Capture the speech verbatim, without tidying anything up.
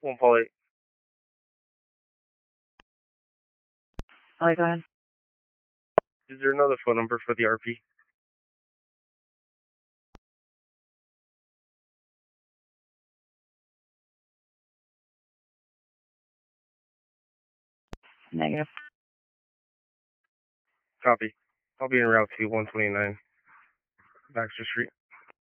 One Paul eight. Alright, go ahead. Is there another phone number for the R P? Negative. Copy. I'll be in route to one twenty-nine, Baxter Street.